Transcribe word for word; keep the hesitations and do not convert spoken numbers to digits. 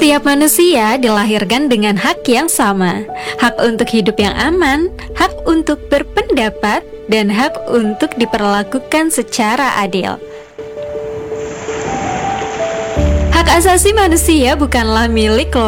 Setiap manusia dilahirkan dengan hak yang sama. Hak untuk hidup yang aman, hak untuk berpendapat, dan hak untuk diperlakukan secara adil. Hak asasi manusia bukanlah milik kelompok